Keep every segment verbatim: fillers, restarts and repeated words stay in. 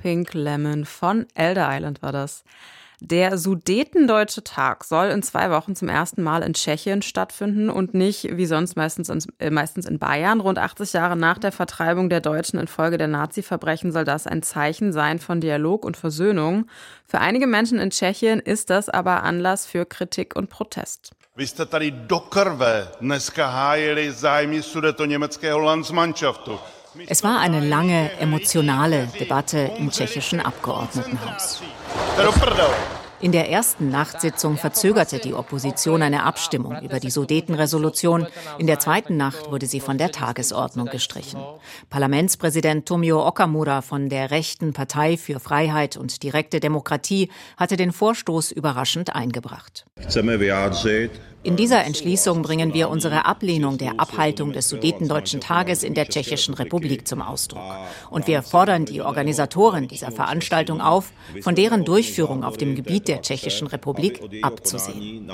Pink Lemon von Elder Island war das. Der Sudetendeutsche Tag soll in zwei Wochen zum ersten Mal in Tschechien stattfinden und nicht wie sonst meistens in, äh, meistens in Bayern. Rund achtzig Jahre nach der Vertreibung der Deutschen infolge der Nazi-Verbrechen soll das ein Zeichen sein von Dialog und Versöhnung. Für einige Menschen in Tschechien ist das aber Anlass für Kritik und Protest. Vy jste tady do krve dneska hájili zájmy sudetoněmeckého Landsmannschaftu. Es war eine lange, emotionale Debatte im tschechischen Abgeordnetenhaus. In der ersten Nachtsitzung verzögerte die Opposition eine Abstimmung über die Sudetenresolution. In der zweiten Nacht wurde sie von der Tagesordnung gestrichen. Parlamentspräsident Tomio Okamura von der rechten Partei für Freiheit und direkte Demokratie hatte den Vorstoß überraschend eingebracht. In dieser Entschließung bringen wir unsere Ablehnung der Abhaltung des Sudetendeutschen Tages in der Tschechischen Republik zum Ausdruck. Und wir fordern die Organisatoren dieser Veranstaltung auf, von deren Durchführung auf dem Gebiet der Tschechischen Republik abzusehen.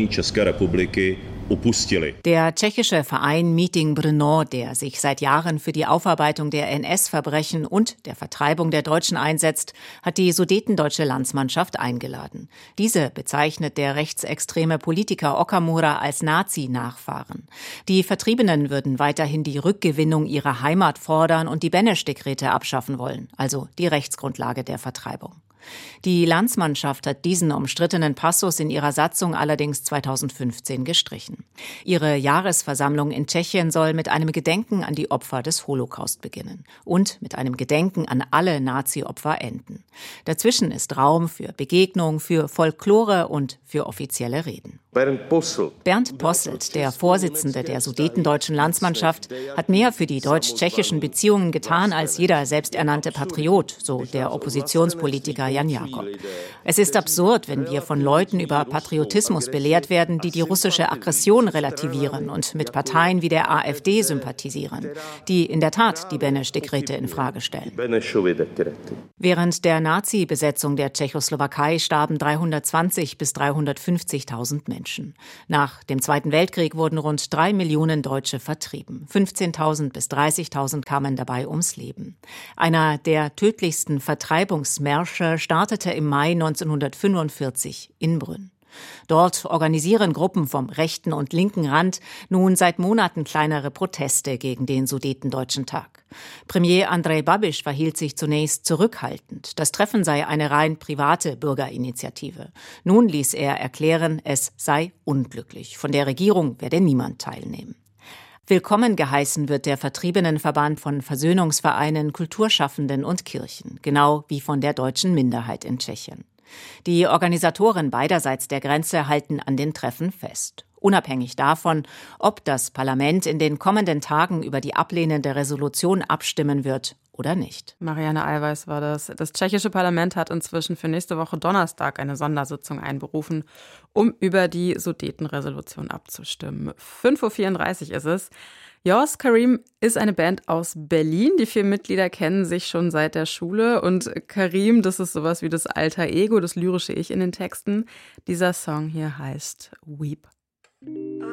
Der tschechische Verein Meeting Brno, der sich seit Jahren für die Aufarbeitung der N S-Verbrechen und der Vertreibung der Deutschen einsetzt, hat die sudetendeutsche Landsmannschaft eingeladen. Diese bezeichnet der rechtsextreme Politiker Okamura als Nazi-Nachfahren. Die Vertriebenen würden weiterhin die Rückgewinnung ihrer Heimat fordern und die Beneš-Dekrete abschaffen wollen, also die Rechtsgrundlage der Vertreibung. Die Landsmannschaft hat diesen umstrittenen Passus in ihrer Satzung allerdings zweitausendfünfzehn gestrichen. Ihre Jahresversammlung in Tschechien soll mit einem Gedenken an die Opfer des Holocaust beginnen und mit einem Gedenken an alle Nazi-Opfer enden. Dazwischen ist Raum für Begegnung, für Folklore und für offizielle Reden. Bernd Posselt, der Vorsitzende der sudetendeutschen Landsmannschaft, hat mehr für die deutsch-tschechischen Beziehungen getan als jeder selbsternannte Patriot, so der Oppositionspolitiker Jan Jakob. Es ist absurd, wenn wir von Leuten über Patriotismus belehrt werden, die die russische Aggression relativieren und mit Parteien wie der AfD sympathisieren, die in der Tat die Beneš-Dekrete in Frage stellen. Während der Nazi-Besetzung der Tschechoslowakei starben dreihundertzwanzig bis dreihundertfünfzigtausend Menschen. Nach dem Zweiten Weltkrieg wurden rund drei Millionen Deutsche vertrieben. fünfzehntausend bis dreißigtausend kamen dabei ums Leben. Einer der tödlichsten Vertreibungsmärsche startete im Mai neunzehnhundertfünfundvierzig in Brünn. Dort organisieren Gruppen vom rechten und linken Rand nun seit Monaten kleinere Proteste gegen den Sudetendeutschen Tag. Premier Andrej Babiš verhielt sich zunächst zurückhaltend. Das Treffen sei eine rein private Bürgerinitiative. Nun ließ er erklären, es sei unglücklich. Von der Regierung werde niemand teilnehmen. Willkommen geheißen wird der Vertriebenenverband von Versöhnungsvereinen, Kulturschaffenden und Kirchen, genau wie von der deutschen Minderheit in Tschechien. Die Organisatoren beiderseits der Grenze halten an den Treffen fest. Unabhängig davon, ob das Parlament in den kommenden Tagen über die ablehnende Resolution abstimmen wird oder nicht. Marianne Allweis war das. Das tschechische Parlament hat inzwischen für nächste Woche Donnerstag eine Sondersitzung einberufen, um über die Sudetenresolution abzustimmen. fünf Uhr vierunddreißig ist es. Yours Karim ist eine Band aus Berlin. Die vier Mitglieder kennen sich schon seit der Schule. Und Karim, das ist sowas wie das alter Ego, das lyrische Ich in den Texten. Dieser Song hier heißt Weep.